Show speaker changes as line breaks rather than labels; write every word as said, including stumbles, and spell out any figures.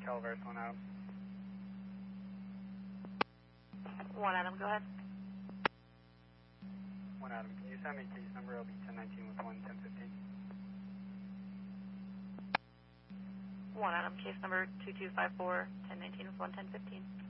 Calaveras, one Adam.
One Adam, go ahead.
One Adam, can you send me case number L B ten nineteen with one ten fifteen?
One Adam, case number two two five four, ten nineteen with one ten fifteen.